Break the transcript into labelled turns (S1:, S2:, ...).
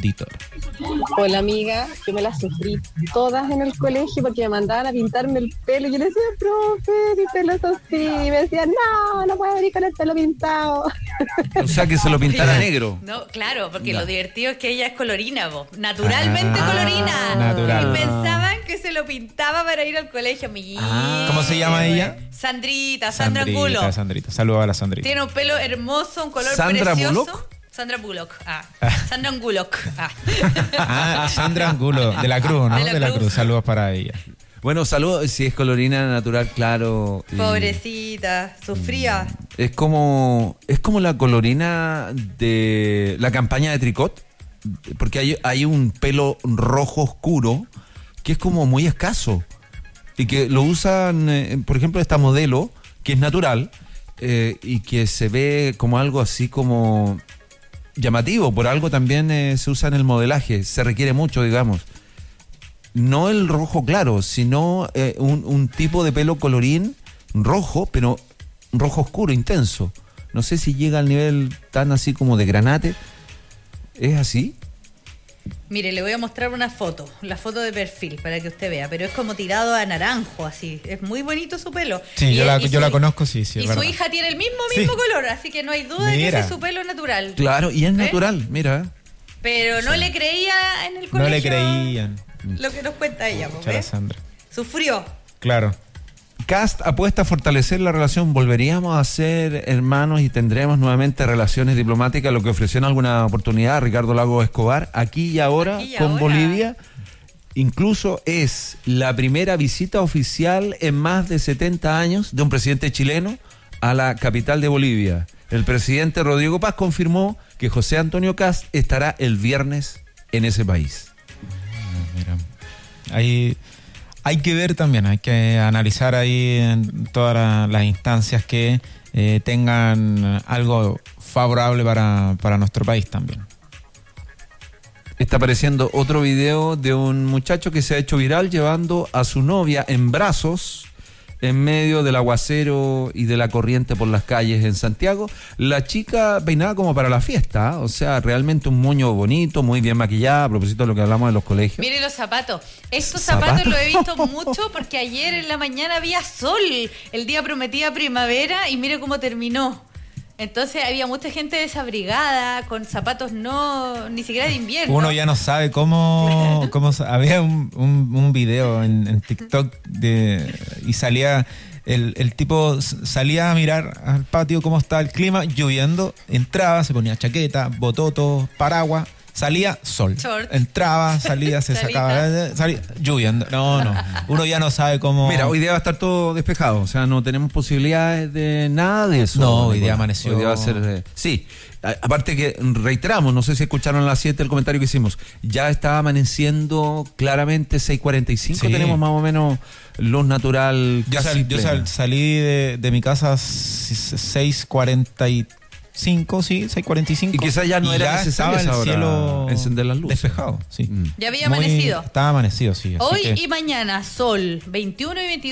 S1: auditor.
S2: Hola amiga, yo me las sufrí todas en el colegio porque me mandaban a pintarme el pelo y yo le decía, profe, mi pelo es así, y me decían, no puedo venir con el pelo pintado.
S3: O sea, que se lo pintara negro.
S4: No, claro, porque lo divertido es que ella es colorina, naturalmente colorina.
S1: Natural.
S4: Y pensaban que se lo pintaba para ir al colegio.
S1: ¿Cómo se llama ella?
S4: Sandra Angulo.
S1: Sandrita, saludos a la Sandrita.
S4: Tiene un pelo hermoso, un color
S3: ¿Sandra
S4: precioso.
S3: Bullock?
S4: Sandra Bullock. Sandra Angulo.
S1: Sandra Angulo, de la Cruz, ¿no?
S4: De la Cruz.
S1: Saludos para ella.
S3: Bueno, saludos, si es colorina natural, claro.
S4: Pobrecita, sufría.
S3: Es como la colorina de la campaña de Tricot, porque hay un pelo rojo oscuro que es como muy escaso y que lo usan, por ejemplo, esta modelo, que es natural y que se ve como algo así como llamativo, por algo también se usa en el modelaje, se requiere mucho, digamos. No el rojo claro, sino un tipo de pelo colorín rojo, pero rojo oscuro, intenso. No sé si llega al nivel tan así como de granate. ¿Es así?
S4: Mire, le voy a mostrar una foto, la foto de perfil, para que usted vea, pero es como tirado a naranjo, así. Es muy bonito su pelo.
S1: Sí, yo la conozco, sí.
S4: Y su hija tiene el mismo color, así que no hay duda de que ese es su pelo natural.
S3: Claro, y es natural, mira.
S4: Pero no le creía en el colegio.
S1: No le creían.
S4: Lo que nos cuenta ella, ¿ves?
S1: Sandra.
S4: Sufrió.
S1: Claro.
S3: Cast apuesta a fortalecer la relación. Volveríamos a ser hermanos y tendremos nuevamente relaciones diplomáticas, lo que ofreció en alguna oportunidad Ricardo Lagos Escobar, aquí y ahora con Bolivia. Incluso es la primera visita oficial en más de 70 años de un presidente chileno a la capital de Bolivia. El presidente Rodrigo Paz confirmó que José Antonio Cast estará el viernes en ese país.
S1: Mira, hay que ver también, hay que analizar ahí en todas las instancias que tengan algo favorable para nuestro país también.
S3: Está apareciendo otro video de un muchacho que se ha hecho viral llevando a su novia en brazos en medio del aguacero y de la corriente por las calles en Santiago. La chica peinada como para la fiesta, o sea, realmente un moño bonito, muy bien maquillada, a propósito de lo que hablamos de los colegios.
S4: Mire los zapatos. Estos zapatos los he visto mucho porque ayer en la mañana había sol. El día prometía primavera y mire cómo terminó. Entonces había mucha gente desabrigada, con zapatos ni siquiera de invierno.
S1: Uno ya no sabe cómo había un video en TikTok y salía el tipo salía a mirar al patio cómo está el clima, lloviendo, entraba, se ponía chaqueta, bototo, paraguas, salía sol. Short. Entraba, salía, se sacaba, salía, lloviendo. No. Uno ya no sabe cómo.
S3: Mira, hoy día va a estar todo despejado. O sea, no tenemos posibilidades de nada de eso.
S1: No, hoy día amaneció.
S3: Hoy día va a ser. Sí. Aparte que reiteramos, no sé si escucharon a las 7 el comentario que hicimos. Ya está amaneciendo claramente 6:45. Sí. Tenemos más o menos luz natural.
S1: Yo salí de mi casa 6:45. 6:45.
S3: Y quizás ya no era necesario
S1: el cielo
S3: encender las luces.
S1: Despejado, sí.
S4: Ya había amanecido.
S1: Estaba amanecido, sí.
S4: Hoy y mañana, sol, 21 y 22.